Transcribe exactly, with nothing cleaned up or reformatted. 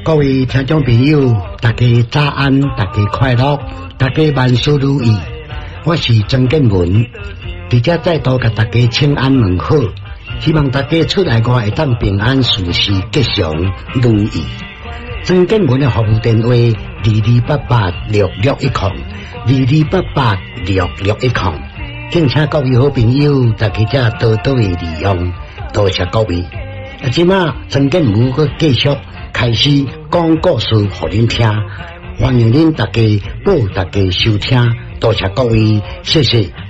各位听众朋友，大家早安，大家快乐，大家万事如意。我是曾建文，伫遮再度甲大家请安问好，希望大家出来外会当平安顺遂、吉祥如意。曾建文的服务电话：二二八八六六一零，二二八八六六一零。敬请各位好朋友，大家遮多多的利用，多谢各位。啊，即马曾建文佮继续开始讲故事互恁听，欢迎恁大家报大家收听，多谢各位，谢谢。